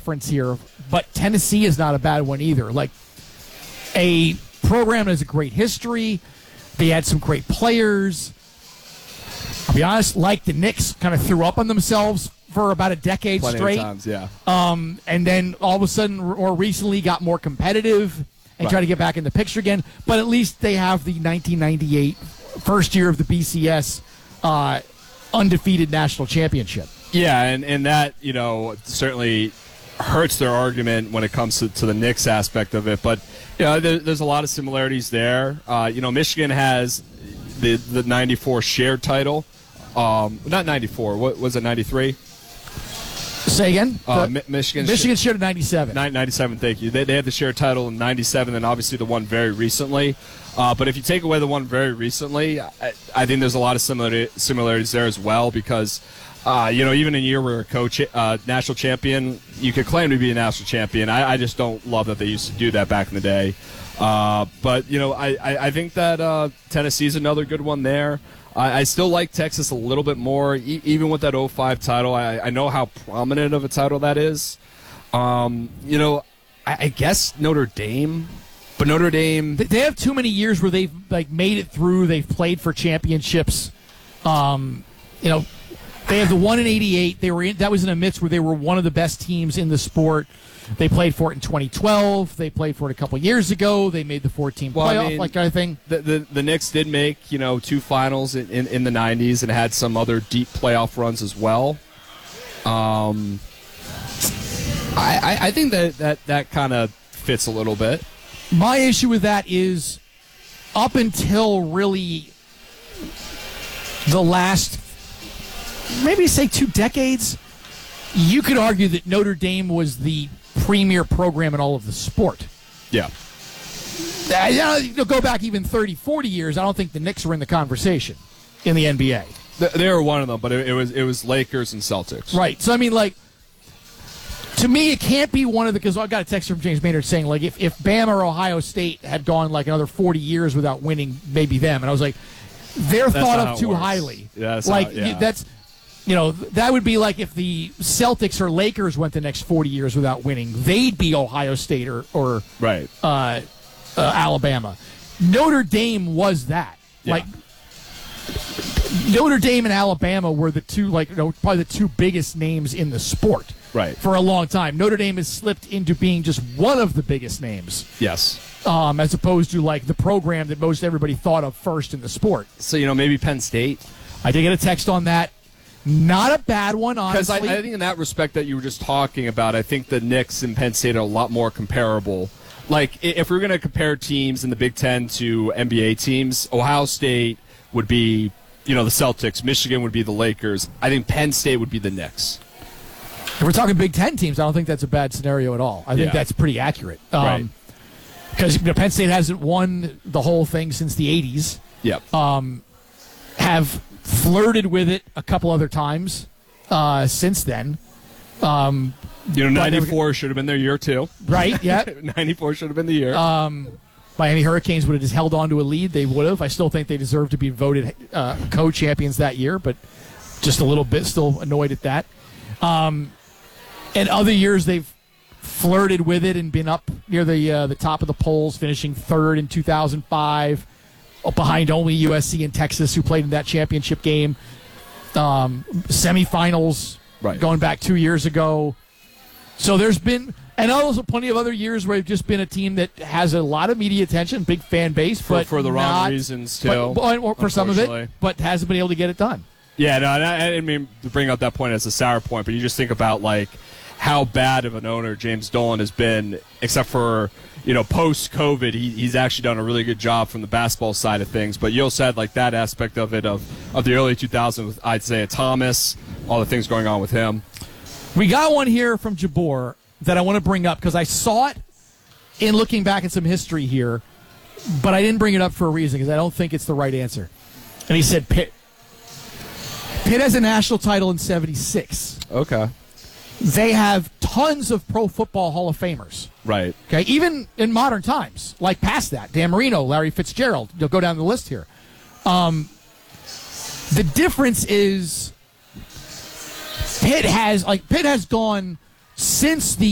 difference here, but Tennessee is not a bad one either. Like, a program that has a great history. They had some great players. I'll be honest, like the Knicks, kind of threw up on themselves for about a decade Plenty straight. of times, yeah. And then all of a sudden, or recently, got more competitive and tried to get back in the picture again. But at least they have the 1998 first year of the BCS undefeated national championship. Yeah, and that, certainly hurts their argument when it comes to the Knicks aspect of it. But, there's a lot of similarities there. Michigan has the 94 shared title. Not 94. What was it, 93? Say again? Michigan shared 97. 97, thank you. They had the shared title in 97 and obviously the one very recently. But if you take away the one very recently, I think there's a lot of similarities there as well because, even in a year where a coach, national champion, you could claim to be a national champion. I just don't love that they used to do that back in the day. But, I think that Tennessee's another good one there. I still like Texas a little bit more, even with that 05 title. I know how prominent of a title that is. I guess Notre Dame, but Notre Dame... They have too many years where they've made it through. They've played for championships. They have the one in 88. That was in a midst where they were one of the best teams in the sport. They played for it in 2012. They played for it a couple years ago. They made the 14 playoff, kind of thing. The Knicks did make, 2 finals in the 90s and had some other deep playoff runs as well. I think that kind of fits a little bit. My issue with that is up until really the last, maybe say 2 decades, you could argue that Notre Dame was the premier program in all of the sport. Yeah. Go back even 30, 40 years, I don't think the Knicks were in the conversation in the NBA. They were one of them, but it was Lakers and Celtics. Right. So, to me, it can't be one of the, because I got a text from James Maynard saying, if Bama or Ohio State had gone, another 40 years without winning, maybe them. And I was like, they're thought of too highly. Yeah, that would be like if the Celtics or Lakers went the next 40 years without winning. They'd be Ohio State or right. Alabama. Notre Dame was that. Yeah. Notre Dame and Alabama were the two, probably the 2 biggest names in the sport. Right. For a long time. Notre Dame has slipped into being just one of the biggest names. Yes. As opposed to the program that most everybody thought of first in the sport. So, maybe Penn State? I did get a text on that. Not a bad one, honestly. Because I think in that respect that you were just talking about, I think the Knicks and Penn State are a lot more comparable. If we're going to compare teams in the Big Ten to NBA teams, Ohio State would be, the Celtics. Michigan would be the Lakers. I think Penn State would be the Knicks. If we're talking Big Ten teams, I don't think that's a bad scenario at all. I think that's pretty accurate. Right. Because Penn State hasn't won the whole thing since the 80s. Yep. Have flirted with it a couple other times since then. 94 should have been their year, too. Right, yeah. 94 should have been the year. Miami Hurricanes would have just held on to a lead. They would have. I still think they deserve to be voted co-champions that year, but just a little bit still annoyed at that. And other years they've flirted with it and been up near the top of the polls, finishing 3rd in 2005, behind only USC and Texas, who played in that championship game. Semifinals, going back 2 years ago. So there's been, and also plenty of other years where they've just been a team that has a lot of media attention, big fan base, but for the wrong reasons too. Or for some of it, but hasn't been able to get it done. Yeah, no, I didn't mean to bring up that point as a sour point, but you just think about how bad of an owner James Dolan has been, except for post-COVID, he's actually done a really good job from the basketball side of things. But you also had that aspect of it of the early 2000s with Isaiah Thomas, all the things going on with him. We got one here from Jabor that I want to bring up because I saw it in looking back at some history here, but I didn't bring it up for a reason because I don't think it's the right answer. And he said Pitt. Pitt has a national title in 76. Okay. They have tons of Pro Football Hall of Famers. Right. Okay, even in modern times, past that. Dan Marino, Larry Fitzgerald. You'll go down the list here. The difference is Pitt has gone since the